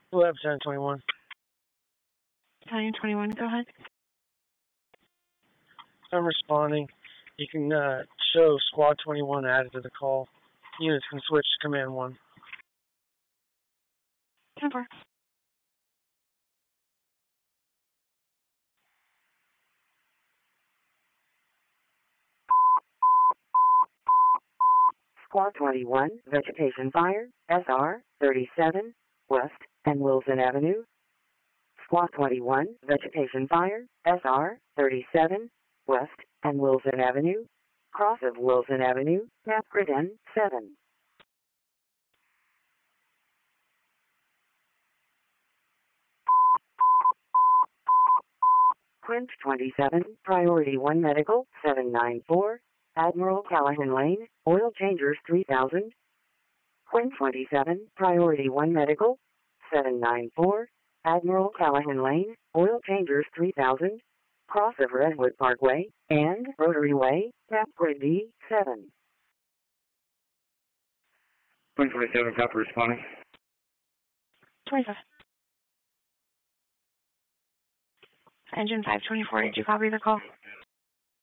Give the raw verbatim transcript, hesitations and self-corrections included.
Blue Battalion twenty-one. Battalion twenty-one, go ahead. I'm responding. You can uh, show Squad twenty-one added to the call. Units can switch to Command one. ten four. Squad twenty-one, Vegetation Fire, S R thirty-seven, West and Wilson Avenue. Squad twenty-one, Vegetation Fire, S R thirty-seven, West and Wilson Avenue. Cross of Wilson Avenue, map grid N seven. Quint twenty-seven, Priority one Medical, seven nine four, Admiral Callahan Lane, Oil Changers three thousand. Quint twenty-seven, Priority one Medical, seven nine four, Admiral Callahan Lane, Oil Changers three thousand, cross of Redwood Parkway, and Rotary Way, map grid D seven. Quint twenty-seven, copy responding. twenty-five. Engine five twenty-four, did you copy the call?